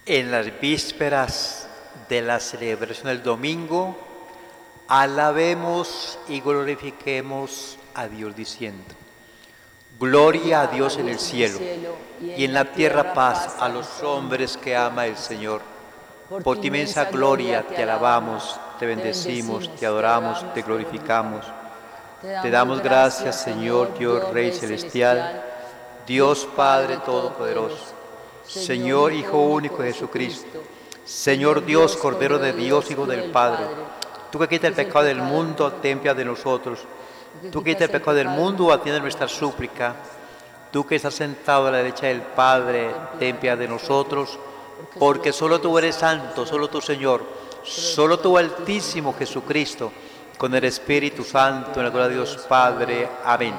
En las vísperas de la celebración del domingo, alabemos y glorifiquemos a Dios diciendo: Gloria a Dios en el cielo y en la tierra paz a los hombres que ama el Señor. Por tu inmensa gloria te alabamos, te bendecimos, te adoramos, te glorificamos. Te damos gracias, Señor Dios Rey Celestial, Dios Padre Todopoderoso, Señor Hijo único de Jesucristo, Señor Dios, Cordero de Dios, Hijo del Padre. Tú que quitas el pecado del mundo, ten piedad de nosotros. Tú que quitas el pecado del mundo, atiende nuestra súplica. Tú que estás sentado a la derecha del Padre, ten piedad de nosotros, porque solo tú eres santo, solo tú, Señor, solo tú, Altísimo Jesucristo, con el Espíritu Santo, en la gloria de Dios Padre. Amén.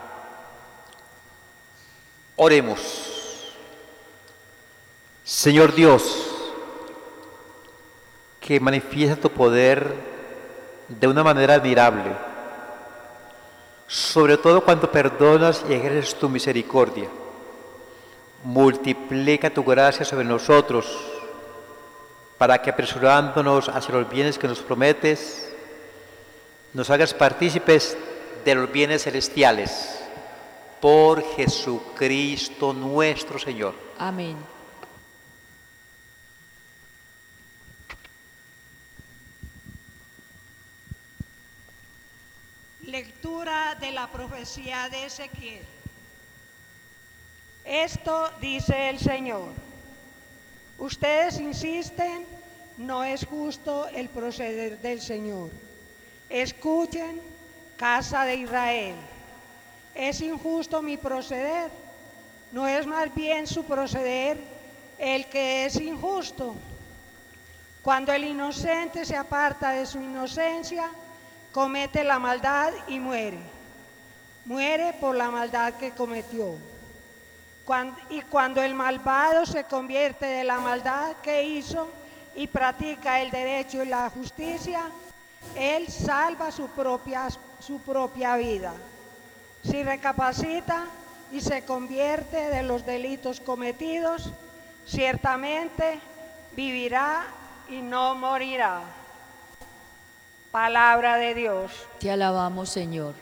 Oremos. Señor Dios, que manifiesta tu poder de una manera admirable, sobre todo cuando perdonas y ejerces tu misericordia. Multiplica tu gracia sobre nosotros, para que apresurándonos hacia los bienes que nos prometes, nos hagas partícipes de los bienes celestiales. Por Jesucristo nuestro Señor. Amén. Lectura de la profecía de Ezequiel. Esto dice el Señor: ustedes insisten, no es justo el proceder del Señor. Escuchen, casa de Israel, ¿es injusto mi proceder? ¿No es más bien su proceder el que es injusto? Cuando el inocente se aparta de su inocencia, comete la maldad y muere. Muere por la maldad que cometió. Cuando el malvado se convierte de la maldad que hizo y practica el derecho y la justicia, él salva su propia vida. Si recapacita y se convierte de los delitos cometidos, ciertamente vivirá y no morirá. Palabra de Dios. Te alabamos, Señor.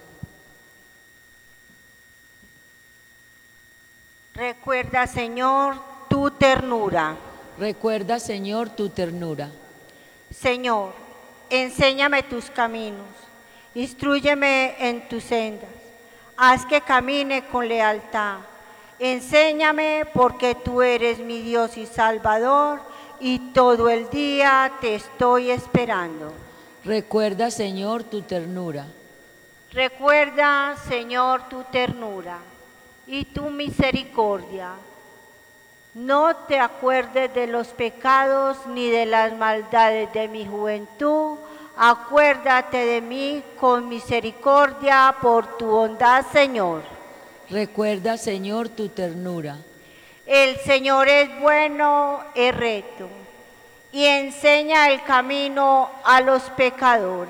Recuerda, Señor, tu ternura. Recuerda, Señor, tu ternura. Señor, enséñame tus caminos, instrúyeme en tus sendas, haz que camine con lealtad. Enséñame porque tú eres mi Dios y Salvador, y todo el día te estoy esperando. Recuerda, Señor, tu ternura. Recuerda, Señor, tu ternura y tu misericordia. No te acuerdes de los pecados ni de las maldades de mi juventud. Acuérdate de mí con misericordia por tu bondad, Señor. Recuerda, Señor, tu ternura. El Señor es bueno, es recto, y enseña el camino a los pecadores.